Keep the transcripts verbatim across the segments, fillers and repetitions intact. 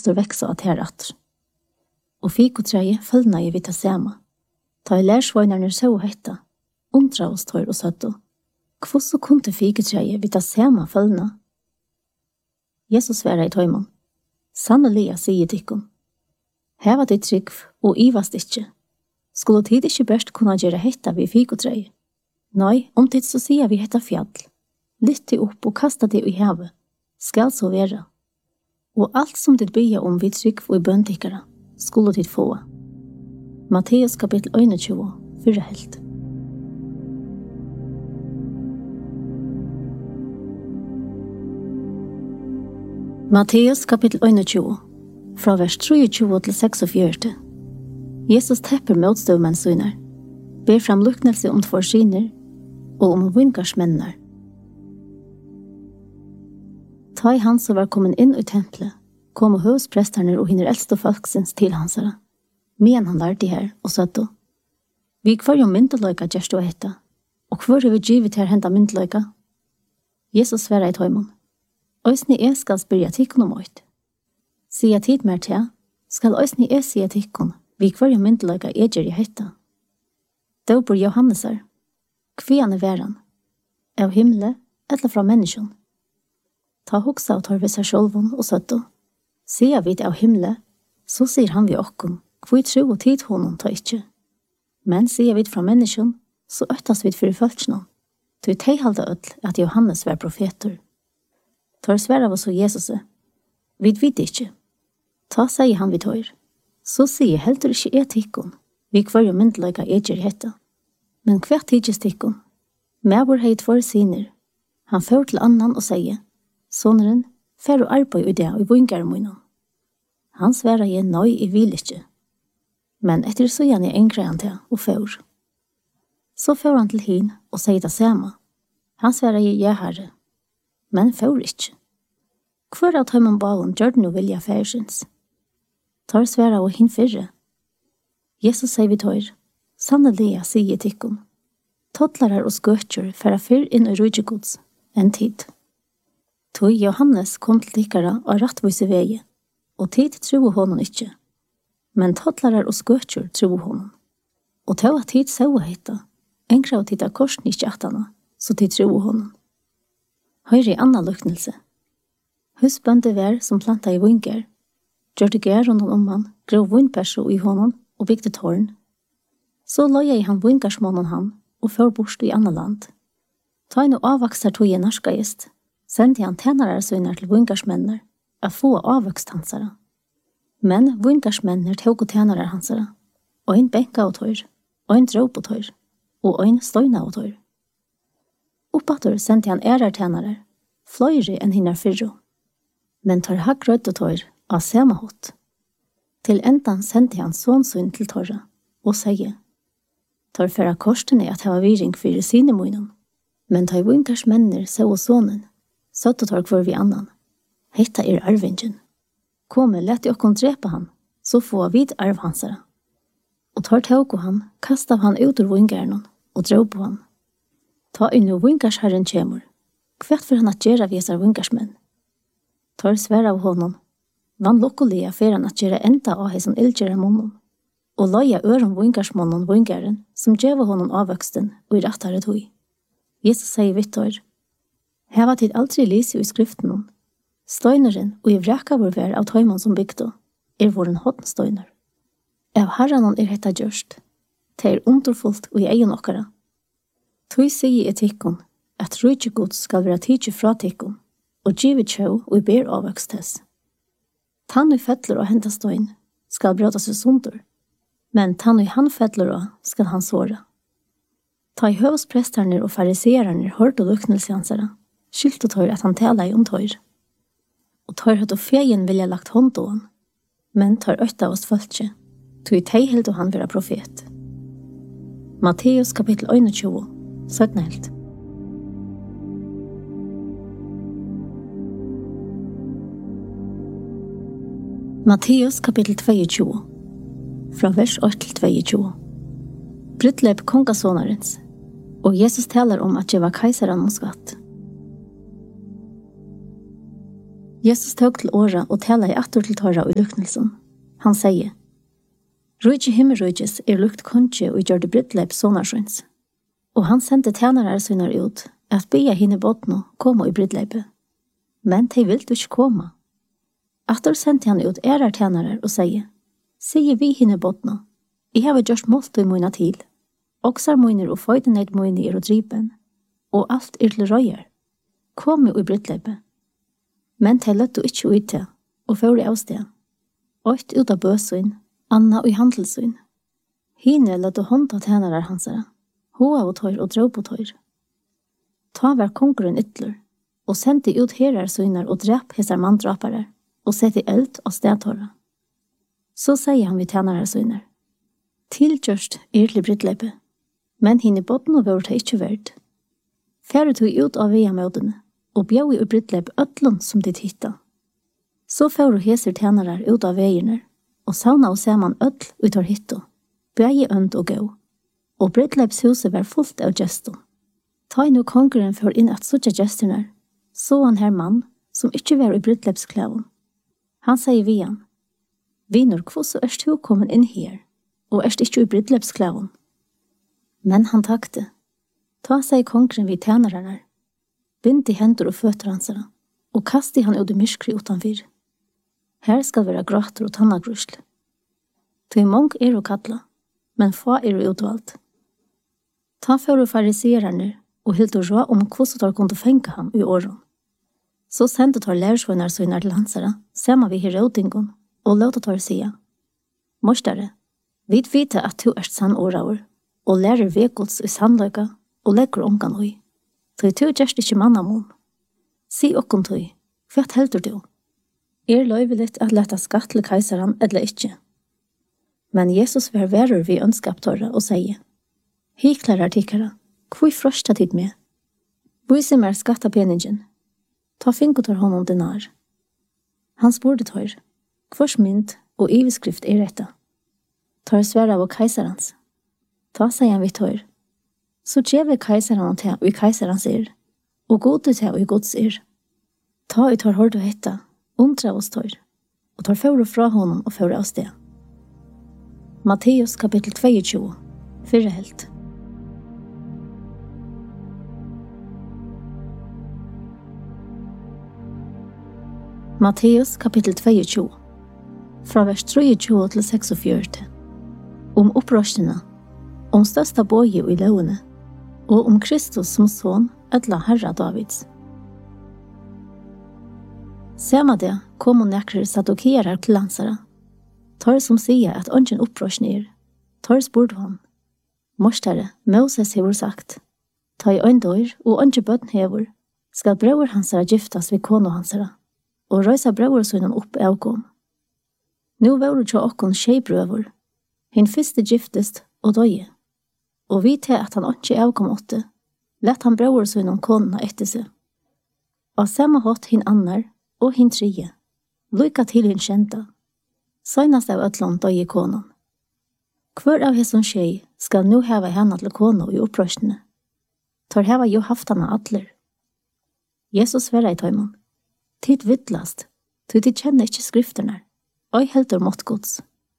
vöxtur växa att här att. Och fikoträje följna i vita sema. Ta i lärsvojnarna så hetta. Undra oss tar och sötto. Kvosso kunde fikoträje vita sema följna. Jesus svära i tøymon. Sannoliga sier tikkun. Her var det trygg og ivast ikkje. Skulle tid ikkje best kunna gjøre hetta vi fikotræje? Nei, om tid så sier vi hetta fjall. Lytte opp og kasta det i havet. Skal så være. Og alt som det bygger om vi trygg og i bøntikkara, skulle tid få. Matteus kapittel tjugo, fyrre helt. Matteus kapittel tjugo, fra vers tjugo til seksogfjørte. Jesus tepper motstøvmenn syner, ber fram luknelse om tvorsiner og om vinkarsmennar. Ta i han som var kommet inn i tempelet, kom og høvspresterne og hinner eldste folksins til hansara. Men han lærte her og søtte. Vi kvar jo myndeløyka gjerst og hetta, og kvar har vi givet her henta myndeløyka? Jesus sverra i tøymon. Øysni e skal spyrja tikkun om oit. Sia tid mer til, skal øysni e sia tikkun, vi kvar jo myndeløyka eger i hetta. Dåpur Johannesar, kvian er væran, av himle eller fra menneskjon. Ta hoksa og tar vi seg sjolvun og søtto. Sia vid av himle, så sier han vi okkom, kvui tro og tid honom ta ikkje. Men sia vid fra menneskjon, så øttas vid fyrir fölksjon. Tu tei halda öll at Johannes var profetor. Tar sverra var så Jesus, vid vid ikkje. Ta sier han vid tøyr. Så sier heldur ikkje e tikkun, vi kvar jo myndeløyka eger hetta. Men hvert tidjes tikkun. Mæbor hei tvår siner. Han får til annan og sier, soneren, fer og arbeid i det og i vingarmunnen. Han sverra igjen nøy i vil ikkje. Men etter så gjerne engre han til og får. Så får han til hin og sier det samme. Han sverra igjen ja herre. Men får ikkje. Hvor av tøymon baun gjør det no vilja færsins? Tar sverra og hin fyrre. Jesus sier vi tøyr, sannelig sier tikkun. Tottlarar og skøtjer færa fyrr inn i rujtjegods enn tid. Tøy Johannes kom til tikkara og rattvise vegi, og tid tro honom ikkje. Men tottlarar og skøtjer tro honom. Og tøy at tid sau heita, engra av tid av korsen ikkje attana, så tid tro honom. Høyre i anna luknelse. Husbønde vær som planta i vingar, gjør det gær rundt om han, grov vindperso i honom og bygde tårn. Så løya i han vingarsmånen han, og før bort i anna land. Ta inn og avvaksar tog i norska gjest, sendte han tænare sønner til vingarsmenner, av få avvokstansare. Men vingarsmenner tog og tænare hansare, og en benka og tøyr, og en drøp og tøyr, og en støyna og tøyr. Oppator sendte han ærar tænare, fløyre enn hinnar fyrro, men tar hagrødd og tøyr av samme hot. Til endan sendte han sånsyn til tøyra, og sier, tar færa korsene at hava viring fyrir sine munnen, men tar vinkars menner så og sonen, søtt og tar kvar vi annan. Hetta er arvingen. Komme, let okkon drepa han, så få vid arv hansara. Og tar tåg han, kasta han ut ur vingarnon, og drog på han. Ta inn og vingarsherren kjemur. Kvart for han at gjera visar vingarsmenn. Tar sverra av honom. Vann lokkolia fer han at gjera enda av heisen ildgjera munnen. Og loja øren vingarsmånen vingaren, som djeva honom avvøksten og i rattare tog. Jesus sier vittor, heva tid aldri lise i skriften, støyneren og i vraka vår vær av tøymon som bygdo, er våren hotnstøyner. Av herranon er hetta gjørst, det er underfullt og i egen okkara. Tøy sier etikkon, at rujtjegods skal være tidsi fra tikkon, og givet sjå og i ber avvøkstes. Tann i fettler og henta støyn skal brøta seg sundur, men tann i han fettler og skal han såra. Ta i høvspresterne og farisererne hørt og luknelseansere, skyldte tøyr at han tala i om tøyr. Og tøyr høtt og feien vilja lagt hånd å han, men tøyr øtta oss føltje, tøy tei helt og han vera profet. Matteus kapittel tjugo, sytten helt. Matteus kapittel tjugo, fra vers åtte til tjugo. Brytleip kongasonarens, og Jesus talar om at jeg var kajsaren om skatt. Jesus tog til åra og tala i atter til tåra i luknelsen. Han sier, «Rujtje himmelrujtjes er lukt konje og gjør det brytleip sonarsjøns.» Og han sendte tjenere sønner ut, at bya hinne båtene komme i brytleipet. Men de vil ikke komme. Atter sendte han ut ærer tjenere og sier, «Sier vi hinne båtene, jeg har gjort målt i mine til. Oksar mine og føydenhet mine er å dripen, og alt er til røyer. Kom i brytleipet.» Men de løtte ikke ut til, og fører av sted. Øyt ut av bøsøyn, Anna og i handelsøyn. Hine løtte hånda tjenere hansere, hoa og tøyr og drå på tøyr. Ta var konkurren ytler, og sendte ut herar søyner og drep hesar manddrapare, og sette eld og stedtåra. Så sier han vi tjenere søyner, «Tilgjørst er til brytleipet, men hine båten og vårt er ikke verd. Færre tog ut av via møtene, og bjau i brytleip øtlund som de titta. Så fører heser tjenere ut av veierne, og sauna og ser man øtl ut av hitto, bjei ønd og gå, og brytleipshuset var fullt av geston. Ta inn og konkurren for inn at suttja gesterne, så han her mann som ikke var i brytleipsklæven. Han sier vi han, «Vinur, hvordan er du kommet inn her, og er ikke i brytleipsklæven?» Men han takte. Ta sier konkurren vi tjenerne, bind i hender og føtter hansere, og kast i han ut i myskri utanfyr. Her skal være gråter og tannagrusl. Til mong er å kalla, men få er å utvalgt. Ta for å farisererne og hilt å rå om hvordan de kunne fenke han i åren. Så sendte tar lærersvønner sønner til hansere, sammen vi i rådingen, og låta tar sida. Morstere, vi vite at du er sann åraver, og lærer vegods i sannløyga, og legger omgang oi. Tøy tu gjerst ikkje mannamon. Si okkom tøy, hva heldur du? Er løyveligt at leta skatt til keisaran eller ikkje? Men Jesus var verur vi ønskaptåra og sier, «Hiklar artikara, hvor frøsta tid med? Vyse mer skatta peningen. Ta finkotar honom dinar.» Han spurte tøyr, «Hvors mynd og iveskrift er etta?» Tar sværa av keisarans. Ta sier han vi tøyr, «Så tjeve keisaran til og i keisarans er, og gode til og i gods er. Ta i tar hård og hetta, undra oss tøyr, og tar fører fra honom og fører av sted.» Matteus kapittel tjueto, fyrre helt. Matteus kapittel tjueto, fra vers tjuetre til seksogfjørt, om opprørstene, om største bøye i lovene, og om Kristus som son, etla herra Davids. Sema det kom og nekrer sadokerer til lansere, tar som sier at ønsken opprørsen er, tar spurte han, «Morstere, Moses hever sagt, ta i øyndøyr og ønske bøtten hever, skal brøver hansere giftas ved kone hansere, og røysa brøver sønnen opp avgåm. Nå var det jo okkon skjeibrøver, hinn fyrste giftest og døye, og vi til at han ikke avkom åtte, lett han brøver sønnen konene etter seg. Og samme hatt hinn annar og hinn tredje, lykka til hinn kjenta, søgnast av øtlån døye konen. Hver av hesson skjei skal nu heva henne til kone i opprørstene. Tar heva jo haft henne atler. Jesus sverre i tøymon. Tid vittlast, tu tid kjenner ikke skrifterne, og heldur måttgods.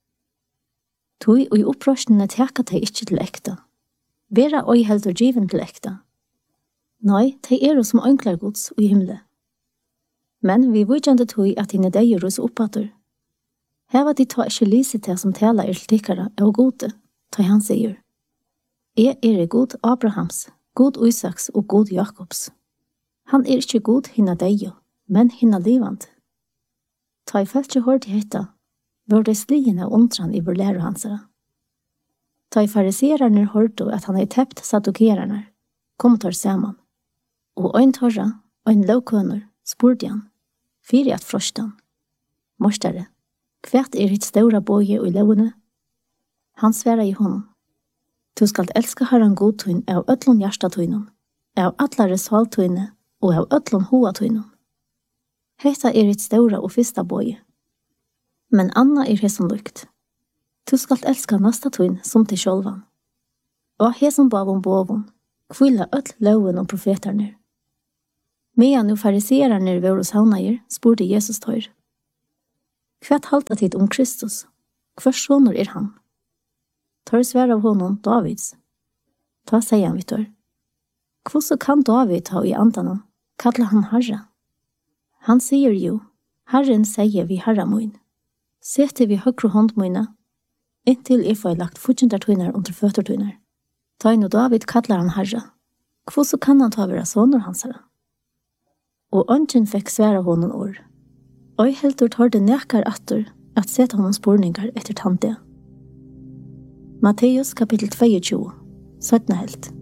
Tui og i opprørstene teka teg ikke til ekta. Vera og heldur given til ekta. Nei, teg er som ønklar gods og i himle. Men vi vujjande tui at henne deg rus oppater. Heva de ta ikke lyset til som tala er til tikkara og gode, ta han sier. Jeg er god Abrahams, god Isaks og god Jakobs. Han er ikke god hinna deg, men hinna livand. Ta i felt ikke hård til hetta, var det sligende undran i vår lærer hansara. Ta i farisererne hørte at han er tept sadokererne, kom tar saman. Og ein torra, ein lovkønner, spurte han, fyri at frostan. Morstere, kvært er hitt stora bøye og i lovene? Han sværa i honom. Du skal elska herran godtøyn av øtlån hjertatøynen, av atlare svaltøyne og av øtlån hoatøynen. Hetta er hitt stora og fyrsta bøye. Men anna er hesson lukt. Du skal elska nasta tøyn som til sjolvan. Og hesson bavon bovon, kvilla öll loven og profetarnir. Medan nu fariserarna var hos havnager, spurte Jesus tøyr. Hva halta tid om Kristus? Hva sonur er han? Tør svære av honom Davids. Ta sier han vitt tør. Hvordan kan David ha i andanen? Kallar han Herre? Han sier jo, Herren sier vi Herre min. Sette vi høyre hånd mine, inntil jeg får lagt fortjentartøyner under føttertøyner. Ta inn og David kallar han Herre. Hvordan kan han ta være sonur hans herre? Og ønsken fikk svære honom år. Og helt ord hørte nekar atter at sette honom spurningar etter tante. Matteus kapittel tjueto, syttende helt.